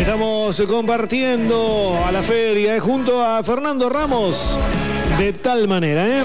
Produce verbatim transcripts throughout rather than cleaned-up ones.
Estamos compartiendo a la feria eh, junto a Fernando Ramos de tal manera, ¿eh?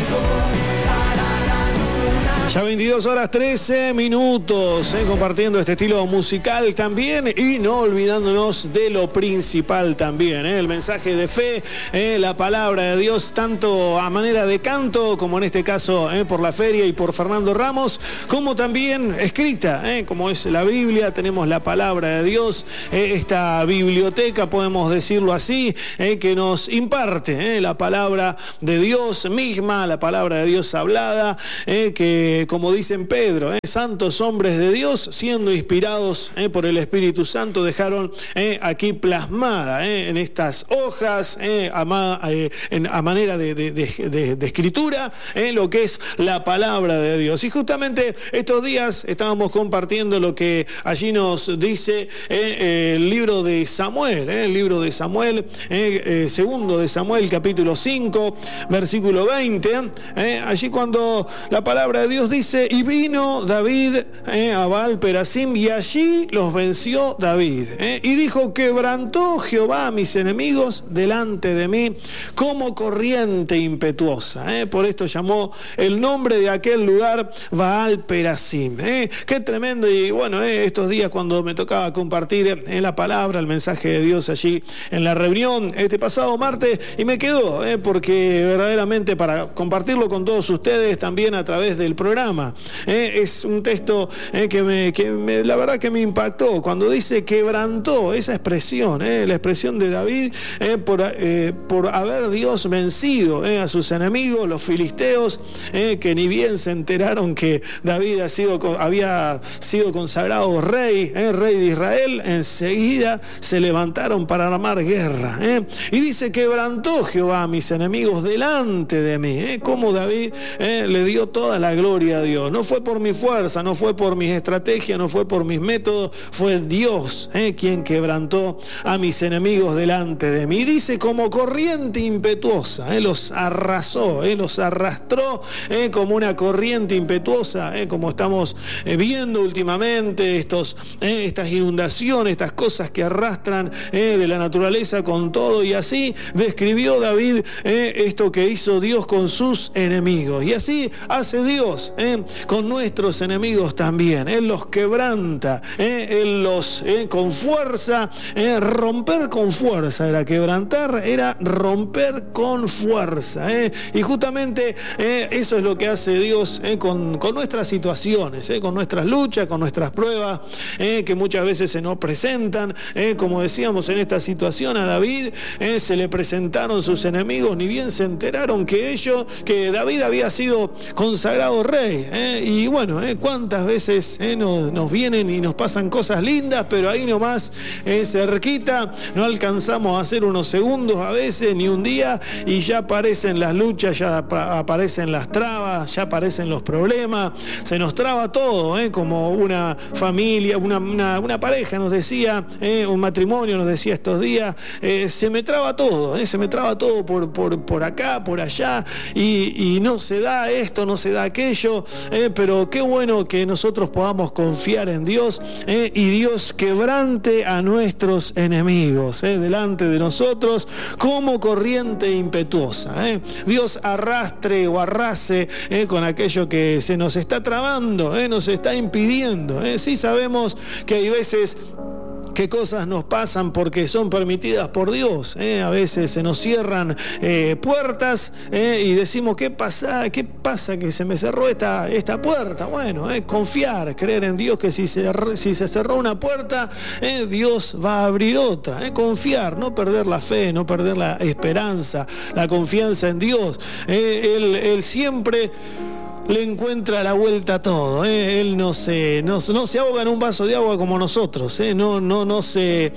Ya veintidós horas trece minutos, eh, compartiendo este estilo musical también y no olvidándonos de lo principal también, eh, el mensaje de fe, eh, la palabra de Dios, tanto a manera de canto como en este caso eh, por la feria y por Fernando Ramos, como también escrita, eh, como es la Biblia. Tenemos la palabra de Dios, eh, esta biblioteca, podemos decirlo así, eh, que nos imparte eh, la palabra de Dios misma, la palabra de Dios hablada, eh, que como dicen Pedro, eh, santos hombres de Dios, siendo inspirados eh, por el Espíritu Santo, dejaron eh, aquí plasmada eh, en estas hojas, eh, a, eh, en, a manera de, de, de, de, de escritura, eh, lo que es la palabra de Dios. Y justamente estos días estábamos compartiendo lo que allí nos dice eh, eh, el libro de Samuel, eh, el libro de Samuel, eh, eh, segundo de Samuel, capítulo cinco, versículo veinte, eh, allí cuando la palabra de Dios dice: y vino David eh, a Baal Perasim, y allí los venció David. Eh, y dijo: quebrantó Jehová a mis enemigos delante de mí como corriente impetuosa. Eh, por esto llamó el nombre de aquel lugar Baal Perasim. Eh, qué tremendo. Y bueno, eh, estos días cuando me tocaba compartir en eh, la palabra, el mensaje de Dios allí en la reunión este pasado martes, y me quedó, eh, porque verdaderamente para compartirlo con todos ustedes también a través del programa, Eh, es un texto eh, que, me, que me, la verdad que me impactó cuando dice quebrantó, esa expresión, eh, la expresión de David eh, por, eh, por haber Dios vencido eh, a sus enemigos, los filisteos, eh, que ni bien se enteraron que David ha sido, había sido consagrado rey, eh, rey de Israel, enseguida se levantaron para armar guerra. Eh, y dice: quebrantó Jehová a mis enemigos delante de mí. Eh, como David eh, le dio toda la gloria a Dios. No fue por mi fuerza, no fue por mis estrategias, no fue por mis métodos, fue Dios eh, quien quebrantó a mis enemigos delante de mí. Y dice: como corriente impetuosa, eh, los arrasó, eh, los arrastró eh, como una corriente impetuosa, eh, como estamos eh, viendo últimamente, estos, eh, estas inundaciones, estas cosas que arrastran eh, de la naturaleza con todo. Y así describió David eh, esto que hizo Dios con sus enemigos. Y así hace Dios Eh, con nuestros enemigos también. Él los quebranta, eh, Él los eh, con fuerza, eh, romper con fuerza era quebrantar, era romper con fuerza. Eh. Y justamente eh, eso es lo que hace Dios eh, con, con nuestras situaciones, eh, con nuestras luchas, con nuestras pruebas, eh, que muchas veces se nos presentan. Eh, como decíamos en esta situación a David, eh, se le presentaron sus enemigos, ni bien se enteraron que ellos, que David había sido consagrado rey. Eh, y bueno, eh, cuántas veces eh, nos, nos vienen y nos pasan cosas lindas, pero ahí nomás, eh, cerquita, no alcanzamos a hacer unos segundos a veces, ni un día, y ya aparecen las luchas, ya aparecen las trabas, ya aparecen los problemas, se nos traba todo, eh, como una familia, una, una, una pareja nos decía, eh, un matrimonio nos decía estos días, eh, se me traba todo, eh, se me traba todo por, por, por acá, por allá, y, y no se da esto, no se da aquello. Eh, pero qué bueno que nosotros podamos confiar en Dios eh, y Dios quebrante a nuestros enemigos eh, delante de nosotros como corriente impetuosa. Eh. Dios arrastre o arrase eh, con aquello que se nos está trabando, eh, nos está impidiendo. Eh. Sí sabemos que hay veces qué cosas nos pasan porque son permitidas por Dios. ¿eh? A veces se nos cierran eh, puertas eh, y decimos, ¿qué pasa? ¿Qué pasa que se me cerró esta, esta puerta? Bueno, eh, confiar, creer en Dios que si se, si se cerró una puerta, eh, Dios va a abrir otra. Eh, confiar, no perder la fe, no perder la esperanza, la confianza en Dios. Eh, él, él siempre le encuentra la vuelta a todo, ¿eh? Él no se, no, no se ahoga en un vaso de agua como nosotros, ¿eh? no, no, no se,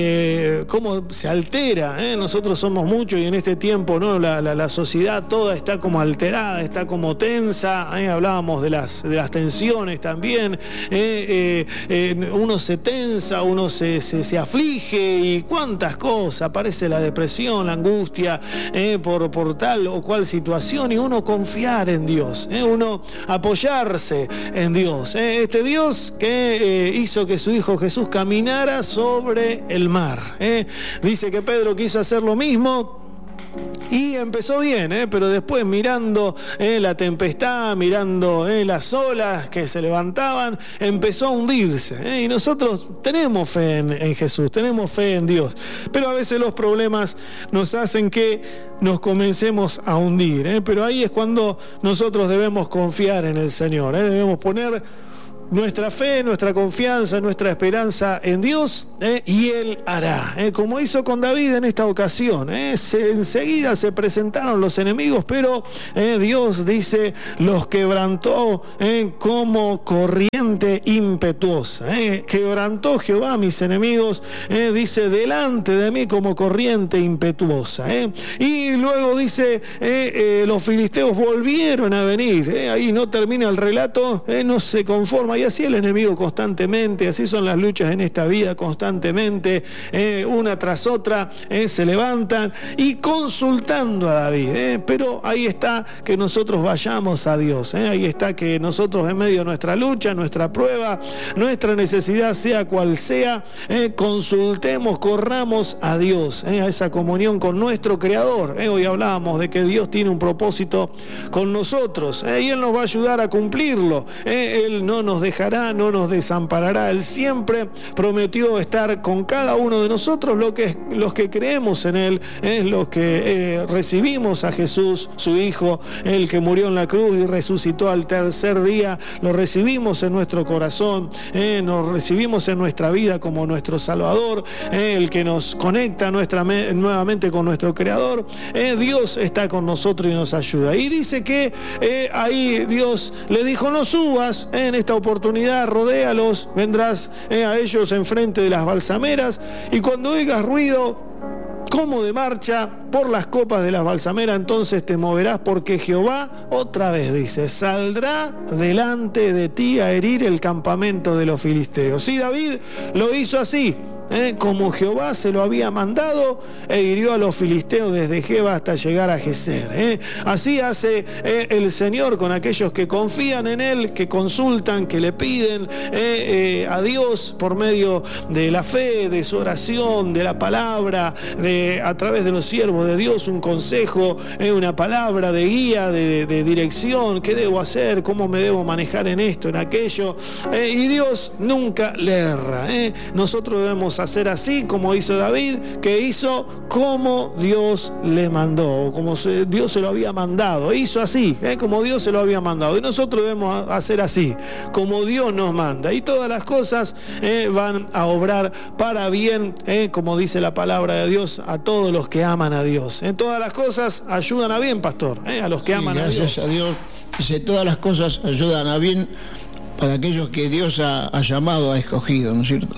eh, ¿cómo se altera? ¿eh? Nosotros somos muchos y en este tiempo, ¿no? la, la, la sociedad toda está como alterada, está como tensa, ¿eh? Hablábamos de las, de las tensiones también, ¿eh? Eh, eh, uno se tensa, uno se, se, se aflige y cuántas cosas, aparece la depresión, la angustia, ¿eh? por, por tal o cual situación, y uno confiar en Dios, ¿eh? uno bueno apoyarse en Dios. ¿eh? Este Dios que eh, hizo que su Hijo Jesús caminara sobre el mar. ¿eh? Dice que Pedro quiso hacer lo mismo. Y empezó bien, ¿eh? pero después mirando eh, la tempestad, mirando eh, las olas que se levantaban, empezó a hundirse. ¿eh? Y nosotros tenemos fe en, en Jesús, tenemos fe en Dios, pero a veces los problemas nos hacen que nos comencemos a hundir. ¿eh? Pero ahí es cuando nosotros debemos confiar en el Señor, ¿eh? debemos poner nuestra fe, nuestra confianza, nuestra esperanza en Dios, ¿eh? y Él hará, ¿eh? como hizo con David en esta ocasión. ¿eh? Se, enseguida se presentaron los enemigos, pero ¿eh? Dios dice, los quebrantó ¿eh? como corriente impetuosa. ¿eh? Quebrantó Jehová a mis enemigos, ¿eh? dice, delante de mí como corriente impetuosa. ¿eh? Y luego dice, eh, eh, los filisteos volvieron a venir. ¿eh? Ahí no termina el relato, ¿eh? no se conforma. Y así el enemigo constantemente, así son las luchas en esta vida constantemente, eh, una tras otra, eh, se levantan y consultando a David. Eh, pero ahí está que nosotros vayamos a Dios, eh, ahí está que nosotros en medio de nuestra lucha, nuestra prueba, nuestra necesidad, sea cual sea, eh, consultemos, corramos a Dios, eh, a esa comunión con nuestro Creador. Eh, hoy hablábamos de que Dios tiene un propósito con nosotros eh, y Él nos va a ayudar a cumplirlo. Eh, Él no nos dejará, no nos desamparará. Él siempre prometió estar con cada uno de nosotros, lo que, los que creemos en Él, es los que eh, recibimos a Jesús, su Hijo, el que murió en la cruz y resucitó al tercer día, lo recibimos en nuestro corazón, eh, nos recibimos en nuestra vida como nuestro Salvador, eh, el que nos conecta nuestra me- nuevamente con nuestro Creador. Eh, Dios está con nosotros y nos ayuda. Y dice que eh, ahí Dios le dijo, no subas eh, en esta oportunidad, rodéalos, vendrás eh, a ellos enfrente de las balsameras, y cuando oigas ruido como de marcha por las copas de las balsameras, entonces te moverás, porque Jehová, otra vez dice, saldrá delante de ti a herir el campamento de los filisteos. Y David lo hizo así, ¿Eh? como Jehová se lo había mandado, e hirió a los filisteos desde Geba hasta llegar a Geser. ¿eh? Así hace eh, el Señor con aquellos que confían en Él, que consultan, que le piden eh, eh, a Dios por medio de la fe, de su oración, de la palabra, de, a través de los siervos de Dios, un consejo, eh, una palabra de guía, de, de dirección, qué debo hacer, cómo me debo manejar en esto, en aquello, eh, y Dios nunca le erra. ¿eh? Nosotros debemos hacer así como hizo David, que hizo como Dios le mandó, como se, Dios se lo había mandado, hizo así, ¿eh? como Dios se lo había mandado, y nosotros debemos hacer así, como Dios nos manda, y todas las cosas eh, van a obrar para bien, eh, como dice la palabra de Dios, a todos los que aman a Dios. En todas las cosas ayudan a bien, pastor, eh, a los que sí, aman a Dios. Gracias a Dios. Dice, todas las cosas ayudan a bien para aquellos que Dios ha, ha llamado, ha escogido, ¿no es cierto?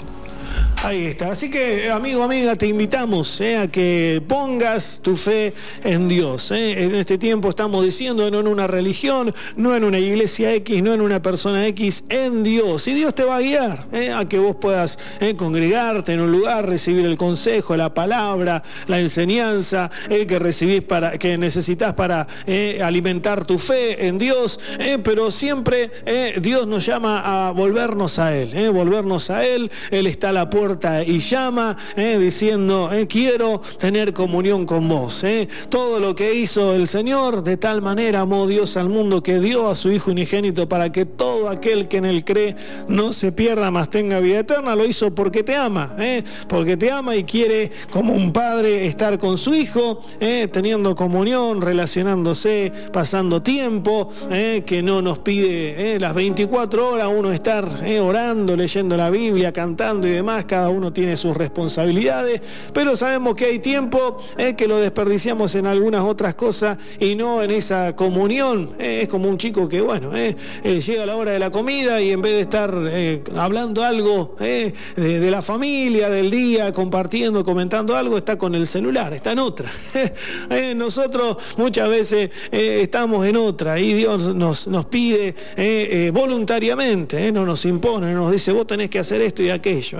Ahí está. Así que, amigo, amiga, te invitamos eh, a que pongas tu fe en Dios. Eh. En este tiempo estamos diciendo, no en una religión, no en una iglesia X, no en una persona X, en Dios. Y Dios te va a guiar eh, a que vos puedas eh, congregarte en un lugar, recibir el consejo, la palabra, la enseñanza eh, que recibís para, que necesitas para eh, alimentar tu fe en Dios. Eh, pero siempre eh, Dios nos llama a volvernos a Él, eh, volvernos a Él. Él está a la puerta y llama eh, diciendo, eh, quiero tener comunión con vos. Eh. Todo lo que hizo el Señor, de tal manera amó Dios al mundo que dio a su Hijo unigénito para que todo aquel que en Él cree no se pierda, mas tenga vida eterna. Lo hizo porque te ama, eh, porque te ama y quiere, como un padre, estar con su Hijo, eh, teniendo comunión, relacionándose, pasando tiempo, eh, que no nos pide eh, las veinticuatro horas uno estar eh, orando, leyendo la Biblia, cantando y demás. Cada uno tiene sus responsabilidades, pero sabemos que hay tiempo eh, que lo desperdiciamos en algunas otras cosas y no en esa comunión. Eh, es como un chico que, bueno, eh, eh, llega a la hora de la comida y en vez de estar eh, hablando algo eh, de, de la familia, del día, compartiendo, comentando algo, está con el celular, está en otra. eh, nosotros muchas veces eh, estamos en otra y Dios nos, nos pide eh, eh, voluntariamente, eh, no nos impone, no nos dice, vos tenés que hacer esto y aquello, eh, sino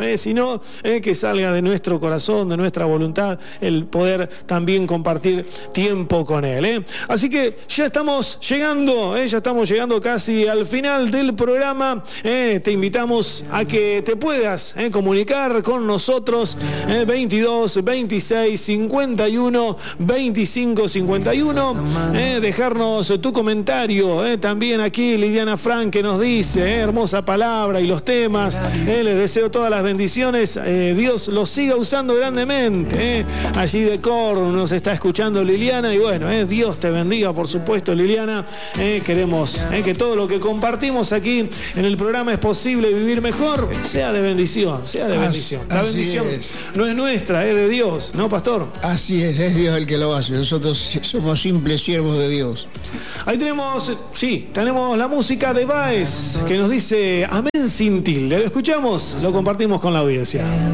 ¿no? Eh, que salga de nuestro corazón, de nuestra voluntad, el poder también compartir tiempo con Él. ¿eh? Así que ya estamos llegando, ¿eh? ya estamos llegando casi al final del programa. ¿eh? Te invitamos a que te puedas ¿eh? comunicar con nosotros, ¿eh? veintidós, veintiséis, cincuenta y uno, veinticinco, cincuenta y uno. ¿eh? Dejarnos tu comentario. ¿eh? También aquí Liliana Frank que nos dice, ¿eh? hermosa palabra y los temas. ¿eh? Les deseo todas las bendiciones. Eh, Dios los siga usando grandemente. ¿eh? Allí de Cor nos está escuchando Liliana y bueno, ¿eh? Dios te bendiga, por supuesto, Liliana. ¿eh? Queremos ¿eh? que todo lo que compartimos aquí en el programa Es Posible Vivir Mejor sea de bendición, sea de bendición. La bendición es. no es nuestra, es de Dios, ¿no, pastor? Así es, es Dios el que lo hace. Nosotros somos simples siervos de Dios. Ahí tenemos, sí, tenemos la música de Baez que nos dice Amén sin tilde. ¿Lo escuchamos? Lo compartimos con la audiencia.